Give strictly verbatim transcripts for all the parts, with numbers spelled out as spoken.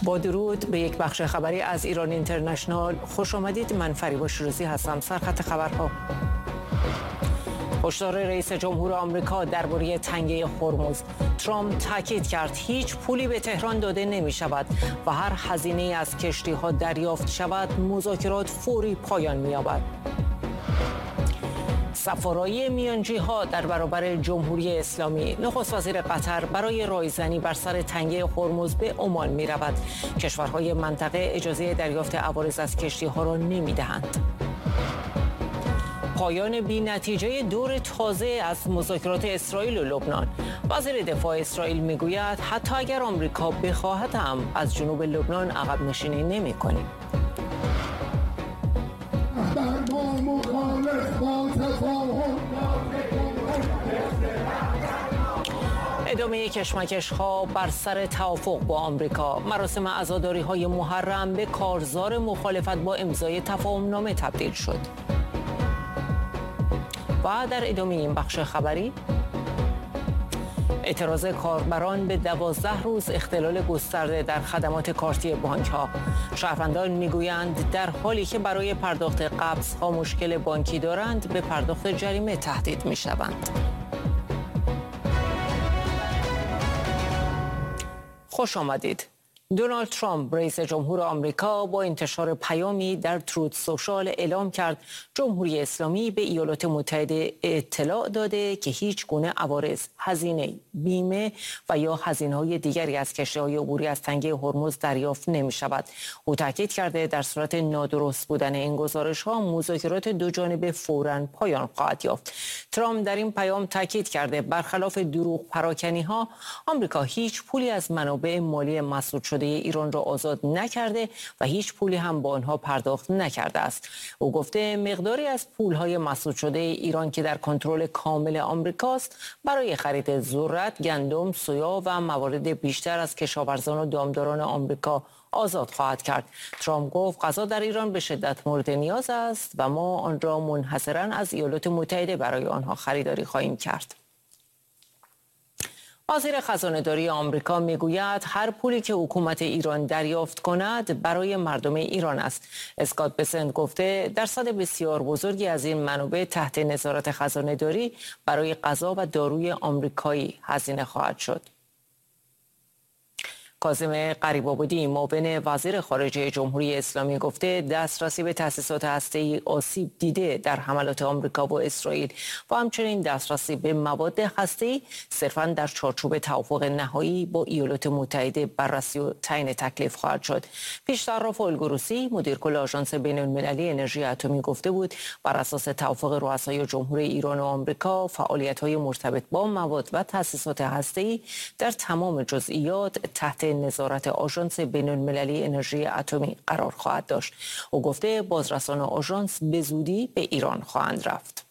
با درود به یک بخش خبری از ایران اینترنشنال خوش آمدید. من فریبا شیرازی هستم. سرخط خبرها: هشدار رئیس جمهور آمریکا درباره تنگه هرمز. ترامپ تاکید کرد هیچ پولی به تهران داده نمی شود و هر هزینه از کشتی ها دریافت شود مذاکرات فوری پایان می یابد. سفارای میانجی ها در برابر جمهوری اسلامی. نخست وزیر قطر برای رایزنی بر سر تنگه هرمز به عمان می رود. کشورهای منطقه اجازه دریافت عوارض از کشتی ها را نمی دهند. پایان بی نتیجه دور تازه از مذاکرات اسرائیل و لبنان. وزیر دفاع اسرائیل می گوید حتی اگر آمریکا بخواهد هم از جنوب لبنان عقب نشینی نمی کنیم. ادامه کشمکش ها بر سر توافق با آمریکا. مراسم عزاداری های محرم به کارزار مخالفت با امضای تفاهم نامه تبدیل شد. و در ادامه این بخش خبری، اعتراض کاربران به دوازده روز اختلال گسترده در خدمات کارتی بانک ها. شهروندان میگویند در حالی که برای پرداخت قبض ها مشکل بانکی دارند به پرداخت جریمه تهدید می شوند. خوش آمدید. دونالد ترامپ رئیس جمهور آمریکا با انتشار پیامی در تروت سوشال اعلام کرد جمهوری اسلامی به ایالات متحده اطلاع داده که هیچ گونه عوارض، هزینه، بیمه و یا هزینه‌های دیگری از کشتی‌های عبوری از تنگه هرمز دریافت نمی‌شود. او تاکید کرده در صورت نادرست بودن این گزارش‌ها مذاکرات دو جانبه فوراً پایان خواهد یافت. ترامپ در این پیام تاکید کرده برخلاف دروغ پراکنی‌ها آمریکا هیچ پولی از منابع مالی مسدود شده ایران را آزاد نکرده و هیچ پولی هم با آنها پرداخت نکرده است. او گفته مقداری از پولهای مسدود شده ایران که در کنترل کامل آمریکاست برای خرید ذرت، گندم، سویا و موارد بیشتر از کشاورزان و دامداران آمریکا آزاد خواهد کرد. ترامپ گفت غذا در ایران به شدت مورد نیاز است و ما آن را منحصراً از ایالات متحده برای آنها خریداری خواهیم کرد. وزیر خزانه‌داری آمریکا میگوید هر پولی که حکومت ایران دریافت کند برای مردم ایران است. اسکات بسنت گفته درصد بسیار بزرگی از این منابع تحت نظارت خزانه‌داری برای غذا و داروی آمریکایی هزینه خواهد شد. کاظم غریب‌آبادی معاون وزیر خارجه جمهوری اسلامی گفته دسترسی به تأسیسات هسته‌ای آسیب دیده در حملات آمریکا و اسرائیل و همچنین دسترسی به مواد هسته‌ای صرفاً در چارچوب توافق نهایی با ایالات متحده بررسی و تعیین تکلیف خواهد شد. پیشتر رافائل الگروسی مدیر کل آژانس بین‌المللی انرژی اتمی گفته بود بر اساس توافق رؤسای جمهوری ایران و آمریکا فعالیت‌های مرتبط با مواد و تأسیسات هسته‌ای در تمام جزئیات تحت نظارت آژانس بین‌المللی انرژی اتمی قرار خواهد داشت. او گفته بازرسان آژانس به زودی به ایران خواهند رفت.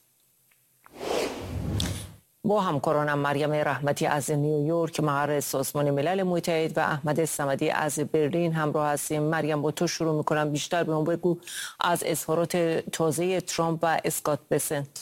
با همکارانم مریم رحمتی از نیویورک مقر سازمان ملل متحد و احمد صمدی از برلین همراه هستیم. مریم با تو شروع میکنم. بیشتر به ما بگو از اظهارات تازه ترامپ و اسکات بسنت.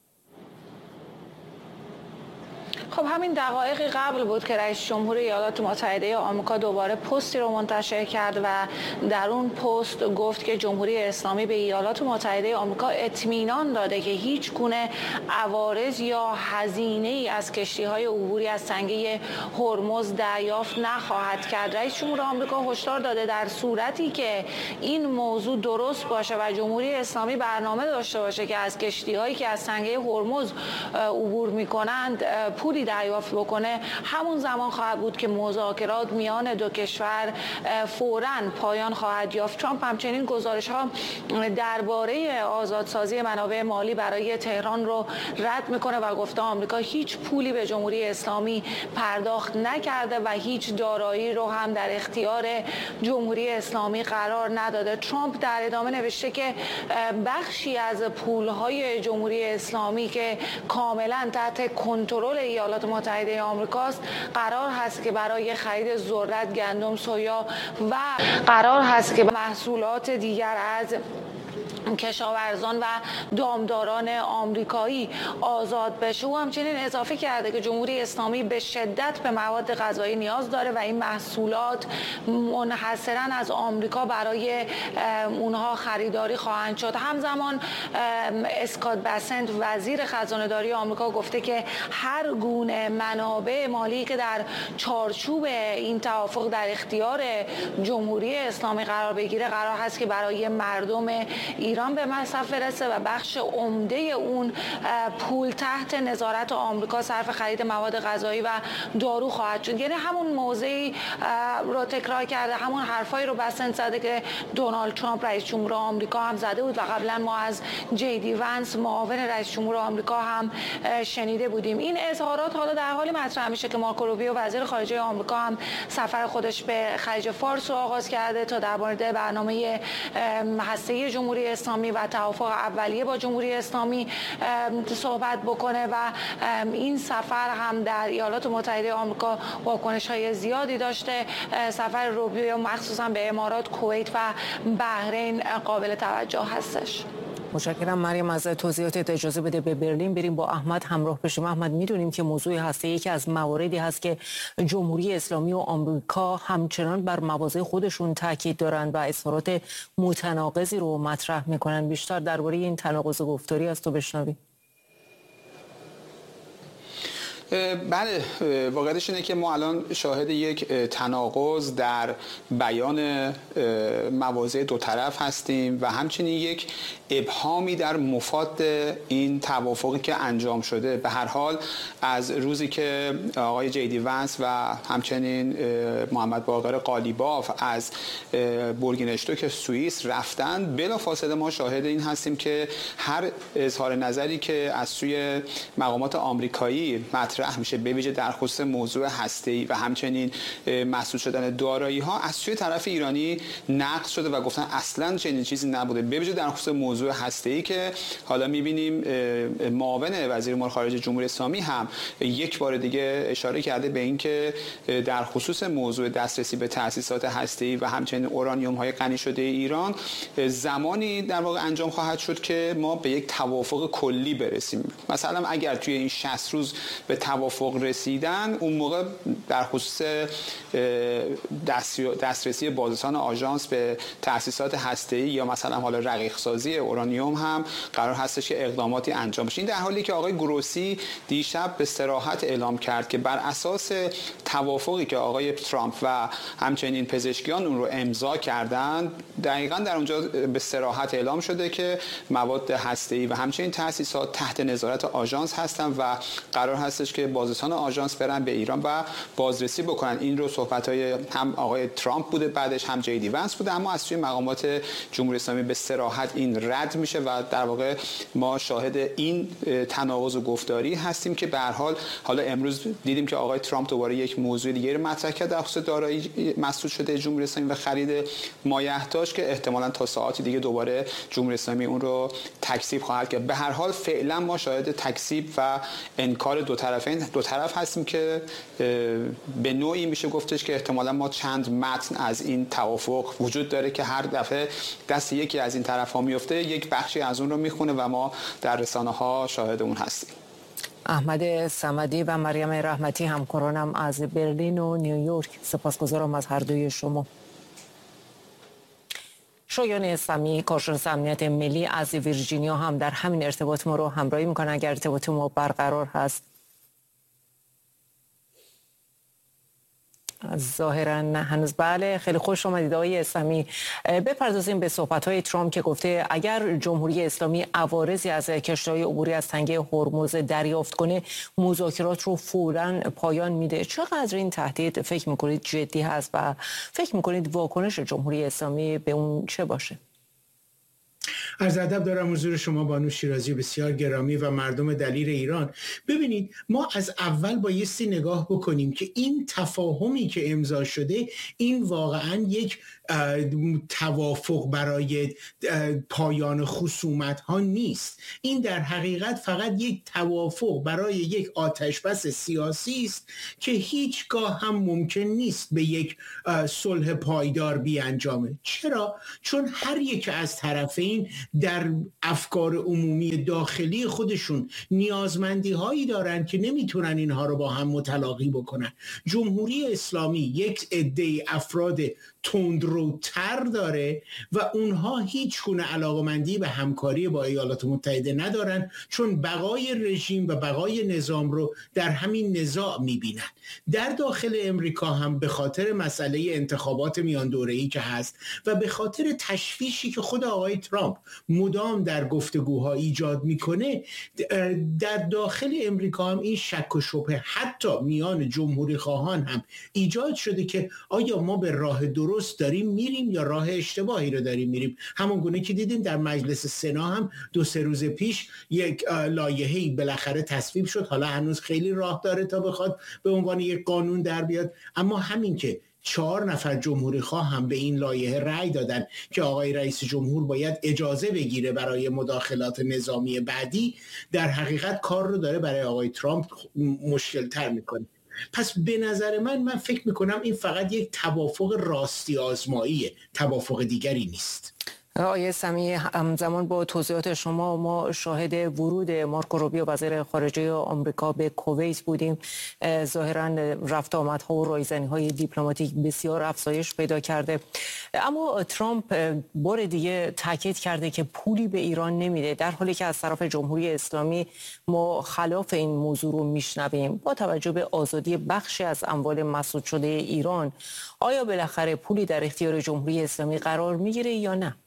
خب همین دقایقی قبل بود که رئیس جمهور ایالات متحده آمریکا دوباره پستی رو منتشر کرد و در اون پست گفت که جمهوری اسلامی به ایالات متحده آمریکا اطمینان داده که هیچ گونه عوارض یا هزینه‌ای از کشتی‌های عبوری از تنگه هرمز دریافت نخواهد کرد. رئیس جمهور آمریکا هشدار داده در صورتی که این موضوع درست باشه و جمهوری اسلامی برنامه داشته باشه که از کشتی‌هایی که از تنگه هرمز عبور می‌کنند پولی دریافت بکنه، همون زمان خواهد بود که مذاکرات میان دو کشور فوراً پایان خواهد یافت. ترامپ همچنین گزارش ها درباره آزادسازی منابع مالی برای تهران رو رد میکنه و گفته آمریکا هیچ پولی به جمهوری اسلامی پرداخت نکرده و هیچ دارایی رو هم در اختیار جمهوری اسلامی قرار نداده. ترامپ در ادامه نوشته که بخشی از پولهای جمهوری اسلامی که کاملا تحت کنترل ایالات متحده آمریکاست قرار هست که برای خرید ذرت، گندم، سویا و قرار هست که محصولات دیگر از کشاورزان و دامداران آمریکایی آزاد بشه. او همچنین اضافه کرده که جمهوری اسلامی به شدت به مواد غذایی نیاز داره و این محصولات منحصراً از آمریکا برای اونها خریداری خواهند شد. همزمان اسکات بسنت وزیر خزانه‌داری آمریکا گفته که هر گونه منابع مالی که در چارچوب این توافق در اختیار جمهوری اسلامی قرار بگیره قرار هست که برای مردم ایران به مصرف برسه و بخش عمده اون پول تحت نظارت آمریکا صرف خرید مواد غذایی و دارو خواهد شد. یعنی همون موضعی رو تکرار کرده، همون حرفایی رو بسنت زده که دونالد ترامپ رئیس جمهور آمریکا هم زده بود و قبلا ما از جی دی ونس معاون رئیس جمهور آمریکا هم شنیده بودیم. این اظهارات حالا در حالی مطرح میشه که مارکو روبیو وزیر خارجه آمریکا هم سفر خودش به خلیج فارس رو آغاز کرده تا در مورد برنامه هسته‌ای جمهوری اسلامی و توافق اولیه با جمهوری اسلامی صحبت بکنه و این سفر هم در ایالات متحده آمریکا واکنش‌های زیادی داشته. سفر روبیو مخصوصا به امارات، کویت و بحرین قابل توجه هستش. متشکرم مریم از توضیحاتت. اجازه بده به برلین بریم با احمد همراه بشیم. احمد، میدونیم که موضوع هسته یکی از مواردی هست که جمهوری اسلامی و آمریکا همچنان بر مواضع خودشون تاکید دارند و اظهارات متناقضی رو مطرح میکنن. بیشتر درباره این تناقض گفتاری از تو بشنویم. بله، واقعیتش اینه که ما الان شاهد یک تناقض در بیان مواضع دو طرف هستیم و همچنین یک ابهامی در مفاد این توافقی که انجام شده. به هر حال از روزی که آقای جی دی ونس و همچنین محمد باقر قالیباف از بورگینشتوک سوئیس رفتن، بلافاصله ما شاهد این هستیم که هر اظهار نظری که از سوی مقامات آمریکایی مطرح میشه، به ویژه در خصوص موضوع هسته‌ای و همچنین مسدود شدن دارایی ها، از سوی طرف ایرانی نقض شده و گفتن اصلا چنین چیزی نبوده. به ویژه در خصوص موضوع هسته‌ای که حالا می‌بینیم معاون وزیر امور خارجه جمهوری اسلامی هم یک بار دیگه اشاره کرده به اینکه در خصوص موضوع دسترسی به تأسیسات هسته‌ای و همچنین اورانیوم‌های غنی شده ایران زمانی در واقع انجام خواهد شد که ما به یک توافق کلی برسیم. مثلا اگر توی این شصت روز به توافق رسیدن، اون موقع در خصوص دسترسی بازرسان آژانس به تأسیسات هسته‌ای یا مثلا حالا رقیق سازی اورانیوم هم قرار هستش که اقداماتی انجام بشه. این در حالی که آقای گروسی دیشب به صراحت اعلام کرد که بر اساس توافقی که آقای ترامپ و همچنین پزشکیان اون رو امضا کردن، دقیقاً در اونجا به صراحت اعلام شده که مواد هسته‌ای و همچنین تأسیسات تحت نظارت آژانس هستن و قرار هستش که بازرسان آژانس برن به ایران و بازرسی بکنن. این رو صحبت‌های هم آقای ترامپ بوده، بعدش هم جی دی ونس بوده، اما از سوی مقامات جمهوری اسلامی به صراحت این رد میشه و در واقع ما شاهد این تناقض و گفتاری هستیم که به هر حال حالا امروز دیدیم که آقای ترامپ دوباره یک موضوع دیگه رو مطرح کرد در خصوص دارایی مسدود شده جمهوری اسلامی و خرید مایحتاج که احتمالاً تا ساعتی دیگه دوباره جمهوری اسلامی اون رو تکذیب خواهد کرد. به هر حال فعلا ما شاهد تکذیب و انکار دو طرفین دو طرف هستیم که به نوعی میشه گفتش که احتمالاً ما چند متن از این توافق وجود داره که هر دفعه دست یکی از این طرف‌ها میفته یک بخشی از اون رو میخونه و ما در رسانه‌ها شاهد اون هستیم. احمد صمدی و مریم رحمتی همکارانم از برلین و نیویورک، سپاسگزارم از هر دوی شما. شایان اسلامی کارشناس امنیت ملی از ویرجینیا هم در همین ارتباط ما رو همراهی میکنه. اگر ارتباط ما برقرار هست. ظاهرا هنوز بله. خیلی خوش آمدید آقای اسلامی. بپردازیم به صحبت‌های ترامپ که گفته اگر جمهوری اسلامی عوارضی از کشتی‌های عبوری از تنگه هرمز دریافت کنه، مذاکرات رو فوراً پایان میده. چقدر این تهدید فکر میکنید جدی هست و فکر میکنید واکنش جمهوری اسلامی به اون چه باشه؟ عرض ادب دارم حضور شما بانو شیرازی بسیار گرامی و مردم دلیر ایران. ببینید، ما از اول بایستی نگاه بکنیم که این تفاهمی که امضا شده این واقعا یک توافق برای پایان خصومت ها نیست. این در حقیقت فقط یک توافق برای یک آتشبس سیاسی است که هیچگاه هم ممکن نیست به یک صلح پایدار بیانجامه. چرا؟ چون هر یک از طرفین در افکار عمومی داخلی خودشون نیازمندی هایی دارن که نمیتونن اینها رو با هم متلاقی بکنن. جمهوری اسلامی یک عده افراد تندروتر داره و اونها هیچ گونه علاقمندی به همکاری با ایالات متحده ندارن، چون بقای رژیم و بقای نظام رو در همین نزاع میبینن. در داخل امریکا هم به خاطر مسئله انتخابات میان دوره‌ای که هست و به خاطر تشویشی که خود آقای ترامپ مدام در گفتگوها ایجاد میکنه، در داخل امریکا هم این شک و شبهه حتی میان جمهوری خواهان هم ایجاد شده که آیا ما به راه درست داریم میریم یا راه اشتباهی رو داریم میریم. همون گونه که دیدیم در مجلس سنا هم دو سه روز پیش یک لایحه‌ای بالاخره تصویب شد، حالا هنوز خیلی راه داره تا بخواد به عنوان یک قانون در بیاد، اما همین که چهار نفر جمهوری خواه هم به این لایحه رأی دادن که آقای رئیس جمهور باید اجازه بگیره برای مداخلات نظامی بعدی، در حقیقت کار رو داره برای آقای ترامپ مشکل تر میکنه. پس به نظر من من فکر میکنم این فقط یک توافق راستی آزماییه، توافق دیگری نیست. آقای سمیع، همزمان با توضیحات شما ما شاهد ورود مارکو روبیو وزیر خارجه آمریکا به کویت بودیم. ظاهراً رفت آمدها و رایزنی‌های دیپلماتیک بسیار افزایش پیدا کرده، اما ترامپ بار دیگه تاکید کرده که پولی به ایران نمیده، در حالی که از طرف جمهوری اسلامی ما خلاف این موضوع رو میشنویم. با توجه به آزادی بخشی از اموال مسدود شده ایران، آیا بالاخره پولی در اختیار جمهوری اسلامی قرار میگیره یا نه؟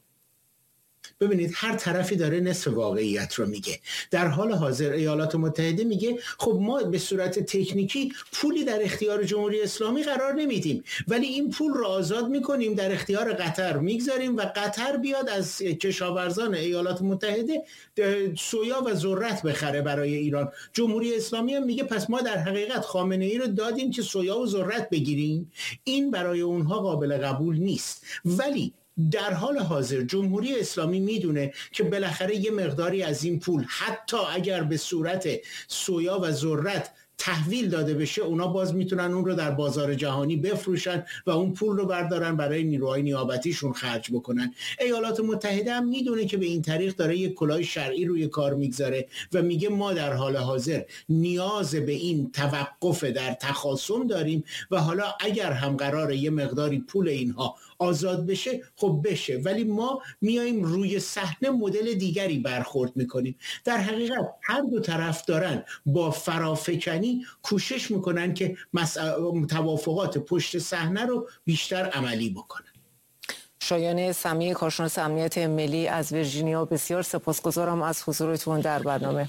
ببینید، هر طرفی داره نصف واقعیت رو میگه. در حال حاضر ایالات متحده میگه خب ما به صورت تکنیکی پولی در اختیار جمهوری اسلامی قرار نمیدیم، ولی این پول رو آزاد میکنیم در اختیار قطر میگذاریم و قطر بیاد از کشاورزان ایالات متحده سویا و ذرت بخره برای ایران. جمهوری اسلامی هم میگه پس ما در حقیقت خامنه ای رو دادیم که سویا و ذرت بگیریم. این برای اونها قابل قبول نیست، ولی در حال حاضر جمهوری اسلامی میدونه که بالاخره یه مقداری از این پول حتی اگر به صورت سویا و ذرت تحویل داده بشه، اونا باز میتونن اون رو در بازار جهانی بفروشن و اون پول رو بردارن برای نیروهای نیابتیشون خرج بکنن. ایالات متحده هم میدونه که به این طریق داره یک کلاه شرعی روی کار میگذاره و میگه ما در حال حاضر نیاز به این توقف در تخاصم داریم و حالا اگر هم قراره یه مقداری پول اینها آزاد بشه خب بشه، ولی ما میایم روی صحنه مدل دیگری برخورد میکنیم. در حقیقت هر دو طرف دارن با فرافکنی کوشش میکنن که توافقات پشت صحنه رو بیشتر عملی بکنن. شایان سمیع، کارشناس امنیت ملی از ویرجینیا، بسیار سپاسگزارم از حضورتون در برنامه.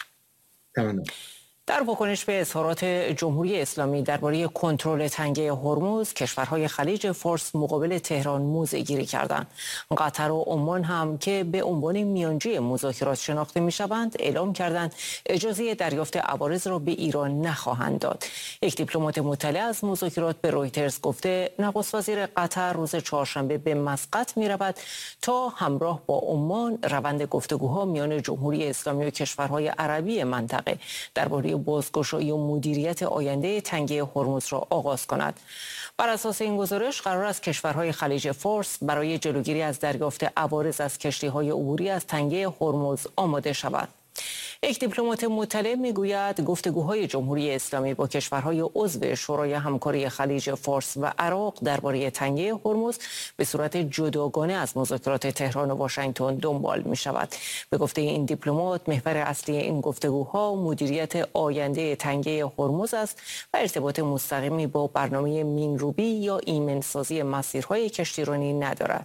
تمام. در واکنش به اظهارات جمهوری اسلامی درباره کنترل تنگه هرمز، کشورهای خلیج فارس مقابل تهران موضع‌گیری کردند. قطر و عمان هم که به عنوان میانجی مذاکرات شناخته می‌شوند، اعلام کردند اجازه دریافت عوارض را به ایران نخواهند داد. یک دیپلمات مطلع از مذاکرات به رویترز گفته نخست وزیر قطر روز چهارشنبه به مسقط می‌رود تا همراه با عمان روند گفتگوها میان جمهوری اسلامی و کشورهای عربی منطقه درباره بازگشایی و مدیریت آینده تنگه هرمز را آغاز کند. بر اساس این گزارش قرار است کشورهای خلیج فارس برای جلوگیری از دریافت عوارض از کشتی‌های عبوری از تنگه هرمز آماده شود. یک دیپلمات مطلع میگوید گفتگوهای جمهوری اسلامی با کشورهای عضو شورای همکاری خلیج فارس و عراق درباره تنگه هرمز به صورت جداگانه از مذاکرات تهران و واشنگتن دنبال می شود. به گفته این دیپلمات، محور اصلی این گفتگوها مدیریت آینده تنگه هرمز است و ارتباط مستقیمی با برنامه مینروبی یا ایمنسازی مسیرهای کشتیرانی ندارد.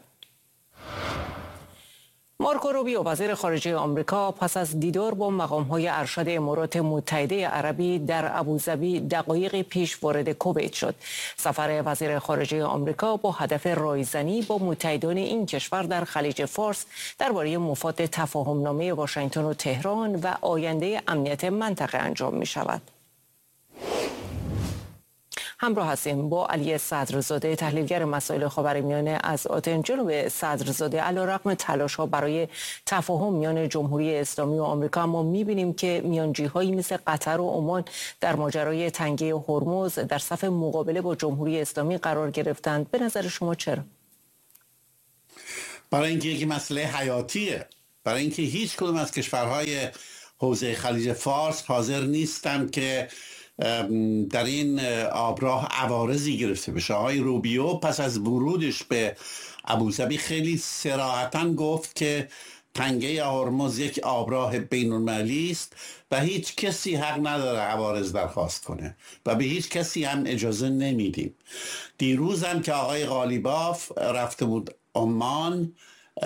مارکو روبیو وزیر خارجه آمریکا پس از دیدار با مقام‌های ارشد امارات متحده عربی در ابوظبی دقایق پیش وارد کویت شد. سفر وزیر خارجه آمریکا با هدف رایزنی با متحدان این کشور در خلیج فارس درباره مفاد تفاهمنامه واشنگتن و تهران و آینده امنیت منطقه انجام می شود. همراه هستیم با علی صدرزاده، تحلیلگر مسائل خاورمیانه از آتن. جناب صدرزاده، علیرغم تلاش‌ها برای تفاهم میان جمهوری اسلامی و آمریکا، ما می‌بینیم که میانجی‌هایی مثل قطر و عمان در ماجرای تنگه هرمز در صف مقابله با جمهوری اسلامی قرار گرفتند. به نظر شما چرا؟ برای اینکه یک مسئله حیاتیه، برای اینکه هیچ کدوم از کشورهای حوزه خلیج فارس حاضر نیستند که در این آبراه عوارضی گرفته بشه. آقای روبیو پس از ورودش به ابوظبی خیلی صراحتاً گفت که تنگه هرمز یک آبراه بین‌المللی است و هیچ کسی حق نداره عوارض درخواست کنه و به هیچ کسی هم اجازه نمیدیم. دیروز هم که آقای قالیباف رفته بود عمان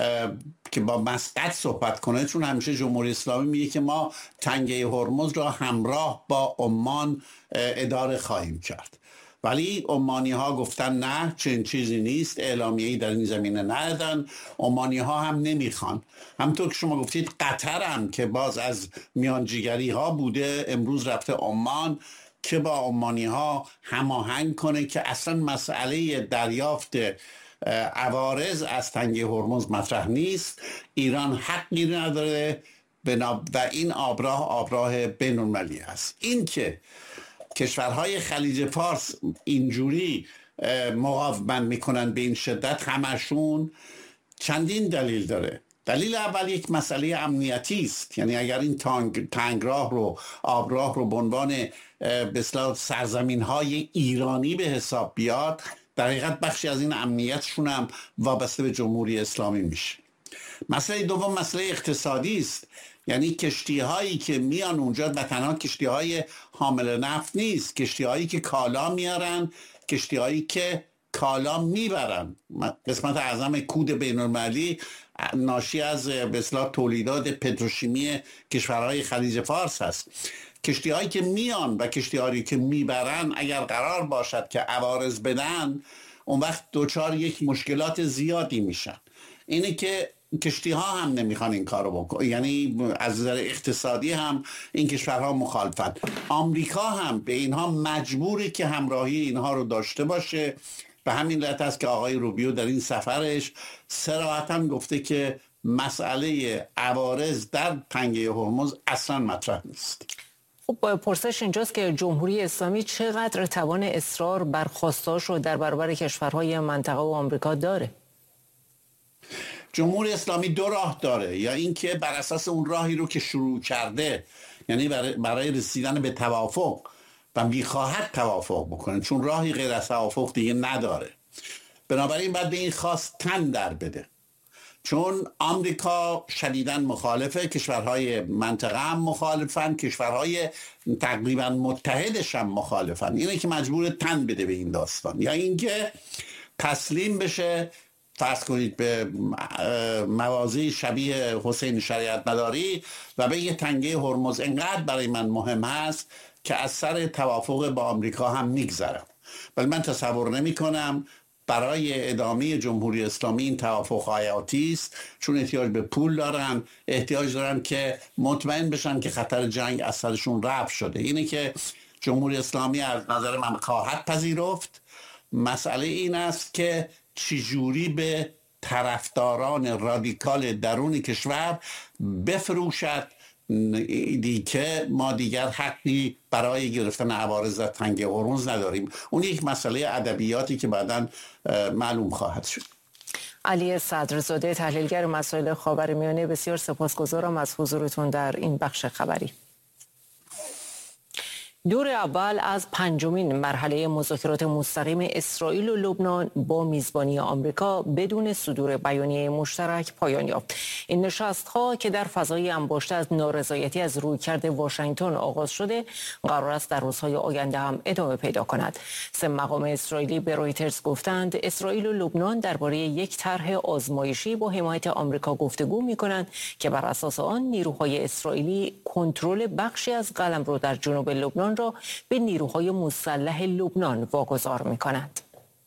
که با مسقط صحبت کنه، چون همیشه جمهوری اسلامی میگه که ما تنگه هرمز را همراه با عمان اداره خواهیم کرد، ولی عمانی ها گفتن نه، چنین چیزی نیست، اعلامیه‌ای در این زمینه ندادن، عمانی ها هم نمیخوان. همونطور که شما گفتید قطر هم که باز از میانجیگری ها بوده امروز رفته عمان که با عمانی ها هماهنگ کنه که اصلا مسئله دریافت عوارض از تنگه هرمز مطرح نیست، ایران حقی نداره و این آبراه آبراه بین‌المللی است. این که کشورهای خلیج فارس اینجوری مقاومت میکنن به این شدت همشون چندین دلیل داره. دلیل اول یک مسئله امنیتی است، یعنی اگر این تانگ، تنگراه رو آبراه رو به عنوان به اصطلاح سرزمین های ایرانی به حساب بیاد، در حقیقت بخشی از این امنیتشون هم وابسته به جمهوری اسلامی میشه. مسئله دوم مسئله اقتصادی است، یعنی کشتی هایی که میان اونجا و تنها کشتی های حامل نفت نیست، کشتی هایی که کالا میارن، کشتی هایی که کالا میبرن. قسمت اعظم کود بین‌المللی ناشی از به اصطلاح تولیدات پتروشیمی کشورهای خلیج فارس هست. کشتی هایی که میان و کشتی هایی که میبرن اگر قرار باشد که عوارض بدن، اون وقت دوچار یک مشکلات زیادی میشن. اینه که کشتی ها هم نمیخوان این کارو بکنن، یعنی از نظر اقتصادی هم این کشورها مخالفن. آمریکا هم به اینها مجبوری که همراهی اینها رو داشته باشه. به همین علت است که آقای روبیو در این سفرش صراحتاً گفته که مسئله عوارض در تنگه هرمز اصلا مطرح نیست. خب پرسش اینجاست که جمهوری اسلامی چقدر توان اصرار بر خواسته‌هاش رو در برابر کشورهای منطقه و آمریکا داره؟ جمهوری اسلامی دو راه داره، یا اینکه بر اساس اون راهی رو که شروع کرده، یعنی برای رسیدن به توافق و میخواهد توافق بکنه، چون راهی غیر از توافق دیگه نداره، بنابراین باید به این خواست تن در بده. چون آمریکا شدیداً مخالفه، کشورهای منطقه هم مخالفن، کشورهای تقریباً متحدش هم مخالفن. اینه که مجبور تن بده به این داستان، یا اینکه تسلیم بشه فرض کنید به موازی شبیه حسین شریعت مداری و به یه تنگه هرمز انقدر برای من مهم هست که از سر توافق با آمریکا هم میگذرم. ولی من تصور نمی کنم برای ادامه جمهوری اسلامی این توافق حیاتی است، چون احتیاج به پول دارن، احتیاج دارن که مطمئن بشن که خطر جنگ از سرشون رفع شده. اینه که جمهوری اسلامی از نظر من خواهد پذیرفت. مسئله این است که چجوری به طرفداران رادیکال درون کشور بفروشد که ما دیگر حقی برای گرفتن عوارض از تنگه هرمز نداریم. اون یک مسئله ادبیاتی که بعداً معلوم خواهد شد. علی صدرزاده، تحلیلگر مسائل خاورمیانه، بسیار سپاسگزارم از حضورتون در این بخش خبری. دور اول از پنجمین مرحله مذاکرات مستقیم اسرائیل و لبنان با میزبانی آمریکا بدون صدور بیانیه مشترک پایان یافت. این نشست‌ها که در فضای انباشته از نارضایتی از رویکرد واشنگتن آغاز شده، قرار است در روزهای آینده هم ادامه پیدا کند. سه مقام اسرائیلی به رویترز گفتند اسرائیل و لبنان درباره یک طرح آزمایشی با حمایت آمریکا گفتگو می‌کنند که بر اساس آن نیروهای اسرائیلی کنترل بخشی از قلمرو در جنوب لبنان را به نیروهای مسلح لبنان واگذار می‌کنند.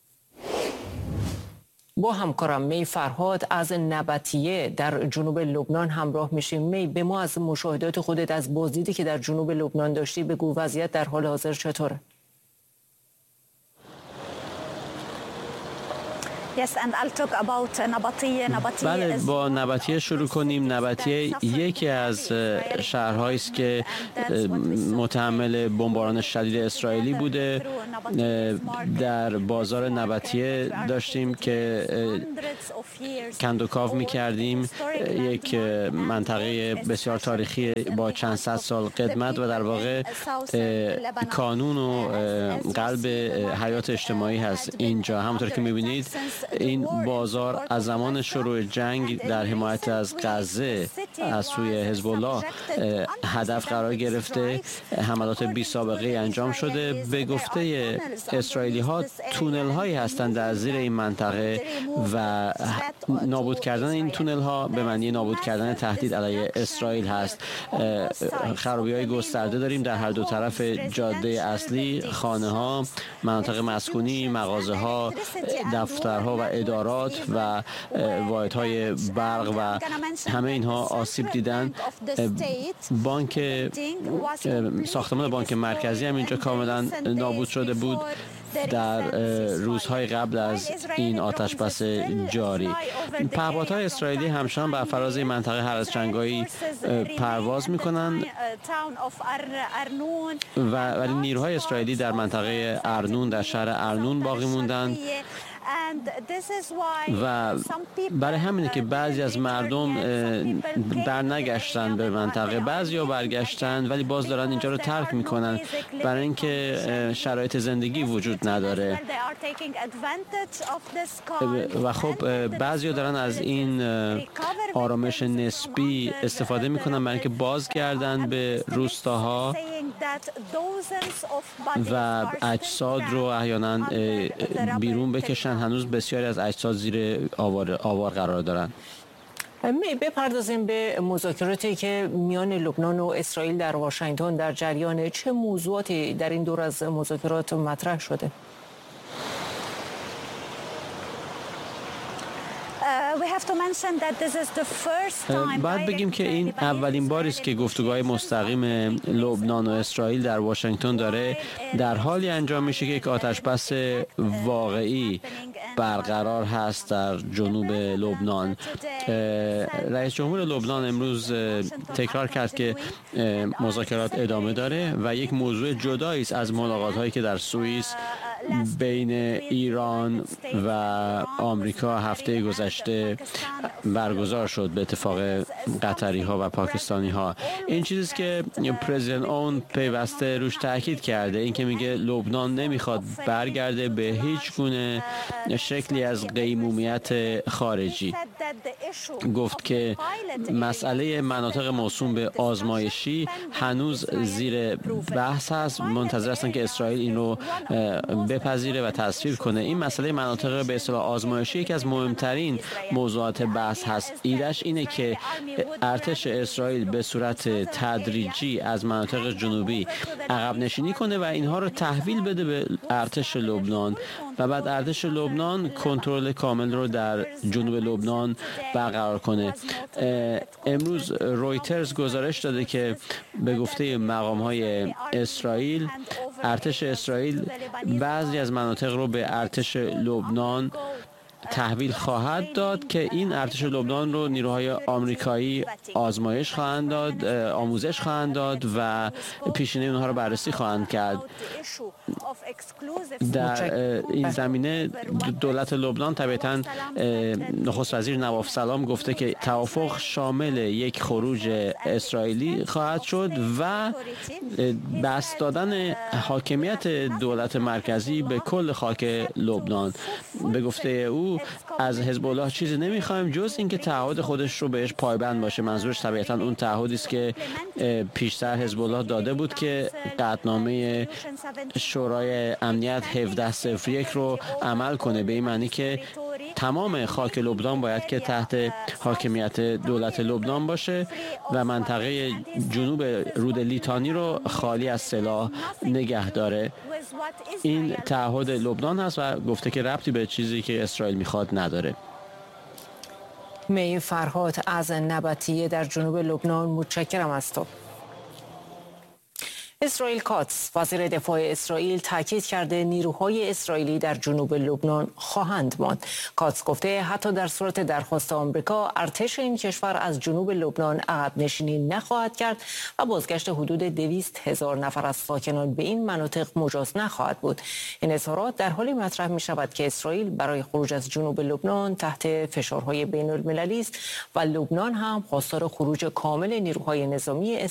با همکارم می فرهاد از نبطیه در جنوب لبنان همراه میشیم. می، به ما از مشاهدات خودت از بازدیدی که در جنوب لبنان داشتی بگو، وضعیت در حال حاضر چطوره؟ بله، با نباتیه شروع کنیم. نباتیه یکی از شهرهایی است که متحمل بمباران شدید اسرائیلی بوده. در بازار نباتیه داشتیم که کندوکاو می‌کردیم، یک منطقه بسیار تاریخی با چند صد سال قدمت و در واقع کانون و قلب حیات اجتماعی هست اینجا. همونطور که می‌بینید این بازار از زمان شروع جنگ در حمایت از غزه از سوی حزب الله هدف قرار گرفته، حملات بی سابقه انجام شده. به گفته اسرائیلی ها تونل هایی هستند در زیر این منطقه و نابود کردن این تونل ها به معنی نابود کردن تهدید علیه اسرائیل هست. خرابی های گسترده داریم در هر دو طرف جاده اصلی، خانه ها، مناطق مسکونی، مغازه ها، دفترها و ادارات و واحدهای برق و همه اینها آسیب دیدن. بانک ساختمان بانک مرکزی هم اینجا کاملا نابود شده بود در روزهای قبل از این آتشبس جاری. پهپادهای اسرائیلی همچنان بر فراز این منطقه هر از جنگایی پرواز میکنن و ولی نیروهای اسرائیلی در منطقه ارنون، در شهر ارنون باقی موندن و برای همینه که بعضی از مردم برنگشتن به منطقه، بعضی ها برگشتن ولی باز دارن اینجا رو ترک میکنن برای اینکه شرایط زندگی وجود نداره و خب بعضی ها دارن از این آرامش نسبی استفاده میکنن برای اینکه بازگردن به روستاها و اجساد رو احیانا بیرون بکشن. هنوز بسیاری از اجساد زیر آوار, آوار قرار دارن. می بپردازیم به مذاکراتی که میان لبنان و اسرائیل در واشنگتن در جریان. چه موضوعاتی در این دور از مذاکرات مطرح شده؟ باید بگیم که این اولین باری است که گفتگوهای مستقیم لبنان و اسرائیل در واشنگتن داره در حالی انجام میشه که یک آتشبس واقعی برقرار هست در جنوب لبنان. رئیس جمهور لبنان امروز تکرار کرد که مذاکرات ادامه داره و یک موضوع جدایی است از ملاقات‌هایی که در سوئیس بین ایران و آمریکا هفته گذشته برگزار شد به اتفاق قطری ها و پاکستانی ها. این چیزی که پرزیدنت اون پیوسته روش تاکید کرده، این که میگه لبنان نمیخواد برگرده به هیچ گونه شکلی از قیمومیت خارجی. گفت که مسئله مناطق موسوم به آزمایشی هنوز زیر بحث هست، منتظر هستن که اسرائیل این رو بپذیره و تصویب کنه. این مسئله مناطق به اصطلاح آزمایشی یکی از مهمترین موضوعات بحث هست. ایدهش اینه که ارتش اسرائیل به صورت تدریجی از مناطق جنوبی عقب نشینی کنه و اینها رو تحویل بده به ارتش لبنان و بعد ارتش لبنان کنترل کامل رو در جنوب لبنان برقرار کنه. امروز رویترز گزارش داده که به گفته مقام‌های اسرائیل، ارتش اسرائیل بعضی از مناطق رو به ارتش لبنان تحویل خواهد داد که این ارتش لبنان رو نیروهای آمریکایی آزمایش خواهند داد، آموزش خواهند داد و پیشینه اونها رو بررسی خواهند کرد. در این زمینه دولت لبنان طبعاً نخست وزیر نواف سلام گفته که توافق شامل یک خروج اسرائیلی خواهد شد و بسط دادن حاکمیت دولت مرکزی به کل خاک لبنان. به گفته او از حزب الله چیزی نمیخوایم جز اینکه تعهد خودش رو بهش پایبند باشه. منظورش طبیعتاً اون تعهدی است که پیشتر حزب الله داده بود که قطعنامه شورای امنیت هفده صفر یک رو عمل کنه، به این معنی که تمام خاک لبنان باید که تحت حاکمیت دولت لبنان باشه و منطقه جنوب رود لیتانی رو خالی از سلاح نگه داره. این تعهد لبنان هست و گفته که ربطی به چیزی که اسرائیل میخواد نداره. می فرهاد از نباتیه در جنوب لبنان، متشکرم از تو. اسرائیل کاتس وزیر دفاع اسرائیل تاکید کرده نیروهای اسرائیلی در جنوب لبنان خواهند ماند. کاتس گفته حتی در صورت درخواست آمریکا ارتش این کشور از جنوب لبنان عقب نشینی نخواهد کرد و بازگشت حدود دویست هزار نفر از ساکنان به این مناطق مجاز نخواهد بود. این اظهارات در حالی مطرح می شود که اسرائیل برای خروج از جنوب لبنان تحت فشارهای بین المللی است و لبنان هم خواستار خروج کامل نیروهای نظامی